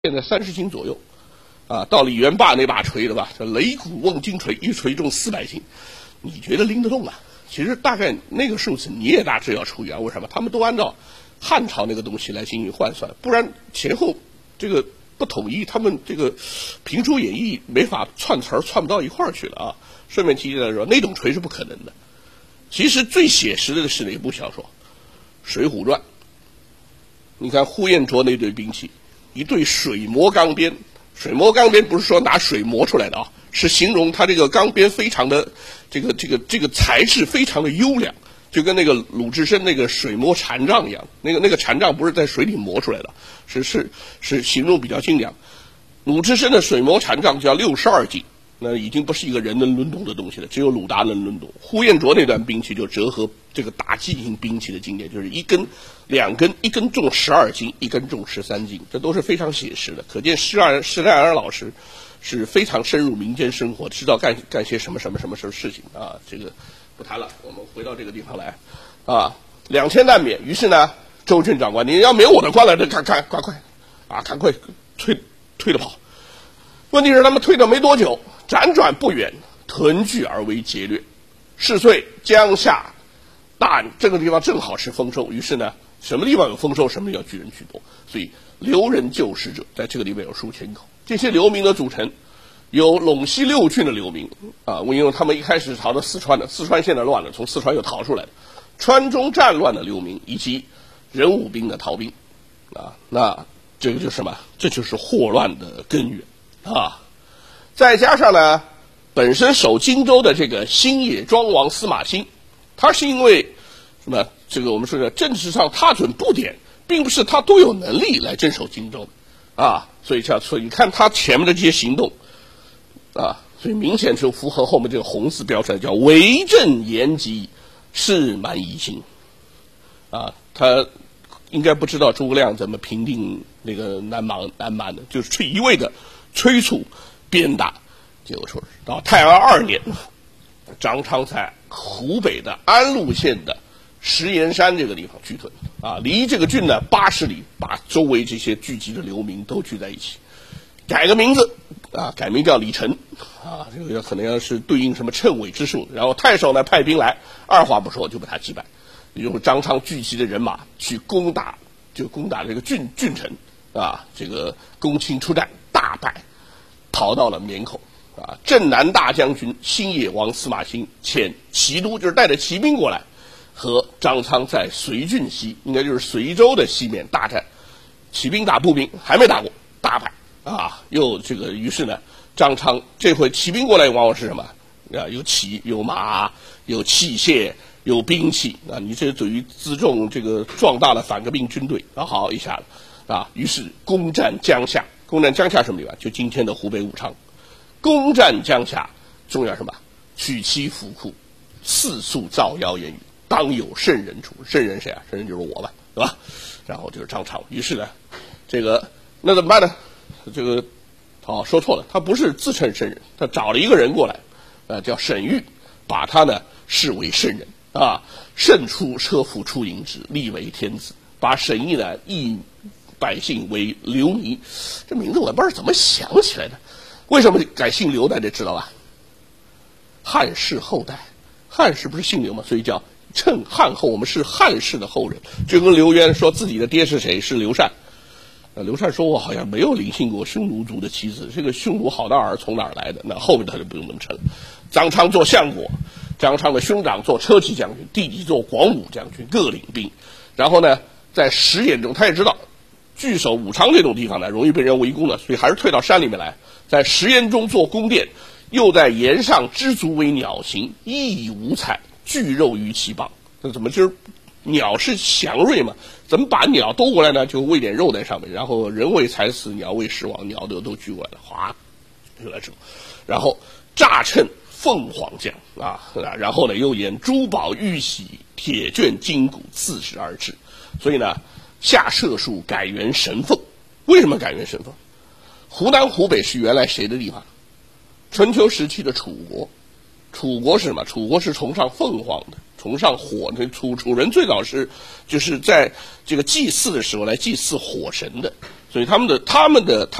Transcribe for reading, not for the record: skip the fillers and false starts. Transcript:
现在30斤左右，啊，到李元霸那把锤的吧，这擂鼓瓮金锤，一锤重400斤，你觉得拎得动啊？其实大概那个数字你也大致要除以2，为什么？他们都按照汉朝那个东西来进行换算，不然前后这个不统一，他们这个评书演义没法串词儿串不到一块儿去了啊。顺便提起来说，那种锤是不可能的。其实最写实的是哪部小说？《水浒传》。你看呼延灼那对兵器。一对水磨钢鞭，水磨钢鞭不是说拿水磨出来的啊，是形容它这个钢鞭非常的这个材质非常的优良，就跟那个鲁智深那个水磨禅杖一样，那个禅杖不是在水里磨出来的，是形容比较精良。鲁智深的水磨禅杖叫62斤，那已经不是一个人能抡动的东西了，只有鲁达能抡动。呼延灼那段兵器就折合这个打击型兵器的经验，就是一根、2根，一根重12斤，一根重13斤，这都是非常写实的。可见施耐庵老师是非常深入民间生活，知道干些什么事情啊。这个不谈了，我们回到这个地方来啊。2000担免，于是呢，周俊长官，你要免我的官了，这赶快啊，赶快退着跑。问题是他们退的没多久，辗转不远，屯聚而为劫掠。是岁江夏大这个地方正好是丰收，于是呢，什么地方有丰收，什么地方巨人居多，所以留人救食者在这个里面有数千口。这些流民的组成有陇西6郡的流民啊，因为他们一开始逃到四川的，四川现在乱了，从四川又逃出来的，川中战乱的流民以及任武兵的逃兵啊，那这个就是什么？这就是祸乱的根源啊！再加上呢，本身守荆州的这个新野庄王司马欣，他是因为什么？这个我们说的政治上踏准布点，并不是他都有能力来镇守荆州啊，所以你看他前面的这些行动啊，所以明显就符合后面这个红字标出来，叫为政严吉，事蛮夷心啊，他应该不知道诸葛亮怎么平定那个南蛮的，就是一味的催促鞭打。结果说到泰安2年，张昌在湖北的安陆县的石岩山这个地方聚屯啊，离这个郡呢80里，把周围这些聚集的流民都聚在一起，改个名字啊，改名叫李成啊，这个可能要是对应什么谶纬之术。然后太守呢派兵来，二话不说就把他击败，用张昌聚集的人马去攻打这个郡城啊，这个公卿出战大败，逃到了绵口啊。镇南大将军新野王司马欣遣骑都，就是带着骑兵过来，和张昌在绥郡西，应该就是绥州的西面大战，骑兵打步兵还没打过，大败啊！于是呢，张昌这回骑兵过来往往是什么啊？有骑有马有器械有兵器啊！你这等于辎重这个壮大了反革命军队啊！好一下子啊！于是攻占江夏，什么地方？就今天的湖北武昌。攻占江夏，重要什么？取其府库，四处造谣言语，当有圣人处。圣人谁啊？圣人就是我吧，对吧？然后就是张昌。于是呢，那怎么办呢？说错了，他不是自称圣人，他找了一个人过来，叫沈玉，把他呢视为圣人啊。圣出车夫出迎之，立为天子，把沈毅呢以百姓为刘弥。这名字我也不知道怎么想起来的。为什么改姓刘？大家知道吧？汉室后代，汉室不是姓刘吗？所以叫趁汉后，我们是汉室的后人。就跟刘渊说自己的爹是谁？是刘禅。刘禅说我好像没有临幸过匈奴族的妻子，这个匈奴好大儿从哪儿来的？那后面他就不用那么称了。张昌做相国，张昌的兄长做车骑将军，弟弟做广武将军，各领兵。然后呢，在石岩中，他也知道据守武昌这种地方呢容易被人围攻的，所以还是退到山里面来，在石岩中做宫殿，又在岩上织足为鸟形，一以五彩，聚肉于其棒。这怎么就是鸟是祥瑞嘛？怎么把鸟兜过来呢？就喂点肉在上面，然后人为财死，鸟为食亡，鸟都聚过来了，哗就来吃。然后诈称凤凰将啊，然后呢又演珠宝玉玺铁卷金鼓刺史而至。所以呢，下射术改元神凤。为什么改元神凤？湖南湖北是原来谁的地方？春秋时期的楚国。楚国是什么？楚国是崇尚凤凰的，崇尚火。楚人最早就是在这个祭祀的时候来祭祀火神的所以他们的